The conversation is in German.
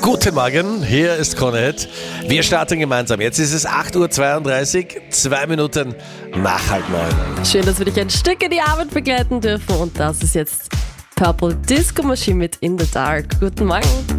Guten Morgen, hier ist Konrad. Wir starten gemeinsam. Jetzt ist es 8.32 Uhr, 2 Minuten nach 8:30. Schön, dass wir dich ein Stück in die Arbeit begleiten dürfen. Und das ist jetzt Purple Disco Machine mit In the Dark. Guten Morgen.